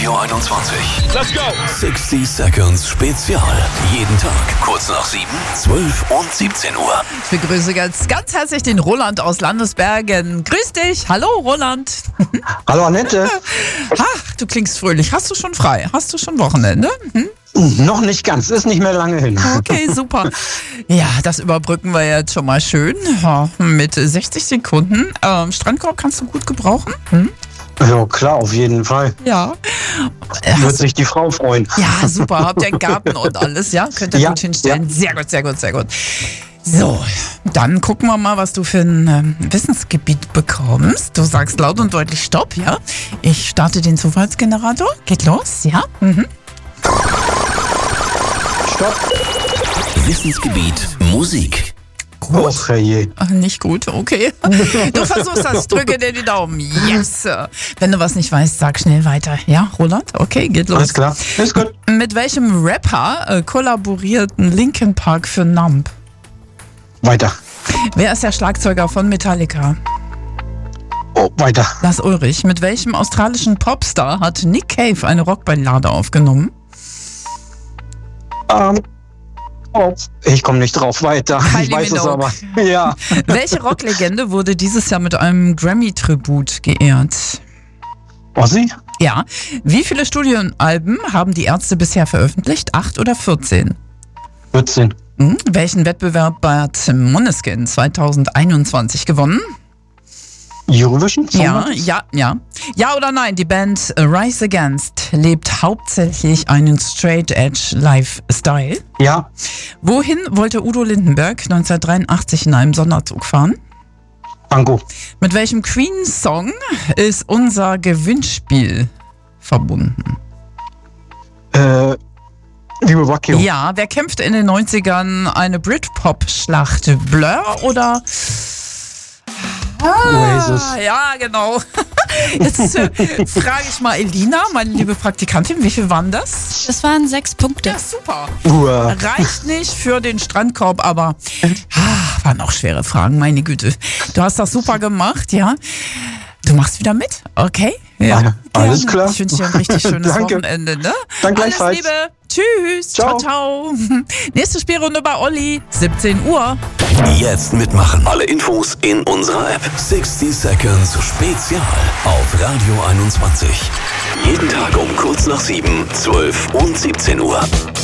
Radio 21. Let's go! 60 Seconds Spezial. Jeden Tag kurz nach 7, 12 und 17 Uhr. Ich begrüße ganz herzlich den Roland aus Landesbergen. Grüß dich. Hallo, Roland. Hallo, Annette. Ach, du klingst fröhlich. Hast du schon frei? Hast du schon Wochenende? Noch nicht ganz, ist nicht mehr lange hin. Okay, super. Ja, das überbrücken wir jetzt schon mal schön. Ja, mit 60 Sekunden. Strandkorb kannst du gut gebrauchen? Ja, klar, auf jeden Fall. Ja. Wird sich die Frau freuen. Ja, super. Habt ihr einen Garten und alles, ja? Könnt ihr gut hinstellen. Ja. Sehr gut. So, dann gucken wir mal, was du für ein Wissensgebiet bekommst. Du sagst laut und deutlich Stopp, ja? Ich starte den Zufallsgenerator. Geht los, ja? Stopp. Wissensgebiet Musik. Gut. Och, herrje. Ach, nicht gut, okay. Du versuchst das, drücke dir die Daumen. Yes. Wenn du was nicht weißt, sag schnell weiter. Ja, Roland? Okay, geht los. Alles klar, ist gut. Mit welchem Rapper kollaborierten Linkin Park für Numb? Weiter. Wer ist der Schlagzeuger von Metallica? Oh, weiter. Lars Ulrich. Mit welchem australischen Popstar hat Nick Cave eine Rockballade aufgenommen? Ich komme nicht drauf, weiter. Kylie Ich weiß Minogue. es aber. Ja. Welche Rocklegende wurde dieses Jahr mit einem Grammy-Tribut geehrt? Ossi? Ja. Wie viele Studioalben haben die Ärzte bisher veröffentlicht? 8 oder 14? 14. Welchen Wettbewerb hat Måneskin 2021 gewonnen? Eurovision? Ja. Ja oder nein? Die Band Rise Against lebt hauptsächlich einen Straight-Edge-Lifestyle. Ja. Wohin wollte Udo Lindenberg 1983 in einem Sonderzug fahren? Tango. Mit welchem Queen-Song ist unser Gewinnspiel verbunden? Liebe Rockio. Ja, wer kämpfte in den 90ern eine Britpop-Schlacht? Blur oder... Oasis. Ja, genau. Jetzt frage ich mal Elina, meine liebe Praktikantin, wie viel waren das? Das waren 6 Punkte. Ja, super. Uah. Reicht nicht für den Strandkorb, aber waren auch schwere Fragen, meine Güte. Du hast das super gemacht, ja. Du machst wieder mit, okay? Ja, alles klar. Ich wünsche dir ein richtig schönes Danke. Wochenende, ne? Danke Alles gleichfalls. Liebe. Tschüss. Ciao. Nächste Spielrunde bei Olli, 17 Uhr. Jetzt mitmachen. Alle Infos in unserer App. 60 Seconds Spezial auf Radio 21. Jeden Tag um kurz nach 7, 12 und 17 Uhr.